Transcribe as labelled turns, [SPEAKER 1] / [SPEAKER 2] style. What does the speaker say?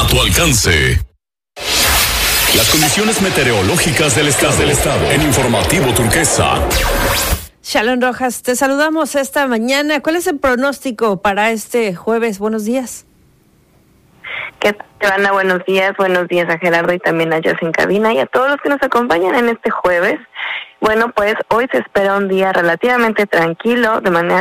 [SPEAKER 1] tu alcance. Las condiciones meteorológicas del estado en Informativo Turquesa.
[SPEAKER 2] Shalom Rojas, te saludamos esta mañana. ¿Cuál es el pronóstico para este jueves? Buenos días.
[SPEAKER 3] ¿Qué tal, Ana? Buenos días a Gerardo y también a Jess en cabina y a todos los que nos acompañan en este jueves. Bueno, pues hoy se espera un día relativamente tranquilo, de manera